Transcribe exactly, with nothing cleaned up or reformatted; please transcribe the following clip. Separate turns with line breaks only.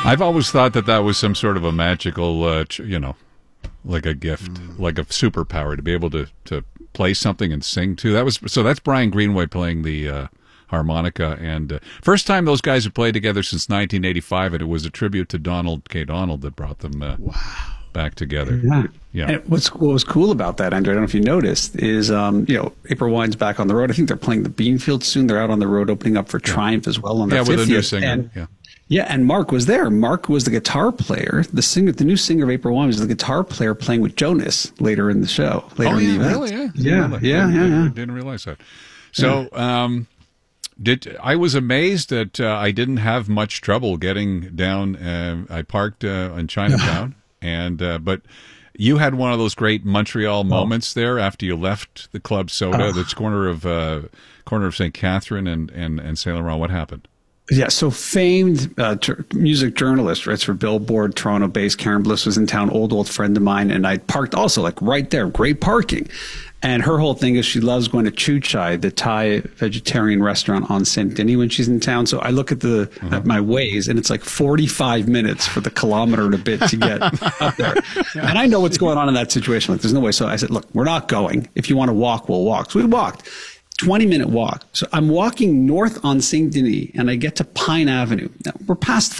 I've always thought that that was some sort of a magical, uh, you know, like a gift, mm. like a superpower to be able to, to play something and sing too. That was so. That's Brian Greenway playing the uh, harmonica, and uh, first time those guys have played together since nineteen eighty-five, and it was a tribute to Donald K. Donald that brought them uh, wow. back together.
Yeah.
Yeah.
And what's what was cool about that, Andrew, I don't know if you noticed, is um, you know, April Wine's back on the road. I think they're playing the Beanfield soon. They're out on the road opening up for yeah. Triumph as well on their
yeah, with
fiftieth.
a new singer.
And,
yeah.
Yeah, and Mark was there. Mark was the guitar player. The singer, the new singer of April Wine was the guitar player playing with Jonas later in the show. Later
oh,
in
yeah,
the event.
really? Yeah,
yeah,
yeah,
yeah, yeah.
I
yeah.
didn't realize that. So, yeah. um, did I was amazed that uh, I didn't have much trouble getting down. Uh, I parked uh, in Chinatown, and uh, but you had one of those great Montreal moments oh. there after you left the Club Soda, oh. the corner of uh, corner of Saint Catherine and and and Saint Laurent. What happened?
Yeah, so famed uh, ter- music journalist, writes for Billboard, Toronto-based. Karen Bliss was in town, old, old friend of mine, and I parked also, like, right there, great parking. And her whole thing is she loves going to Choo Chai, the Thai vegetarian restaurant on Saint Denis when she's in town. So I look at the uh-huh. at my Waze, and it's like forty-five minutes for the kilometer and a bit to get up there. Yeah. And I know what's going on in that situation. Like, there's no way. So I said, look, we're not going. If you want to walk, we'll walk. So we walked. twenty minute walk. So I'm walking north on Saint Denis and I get to Pine Avenue. Now we're past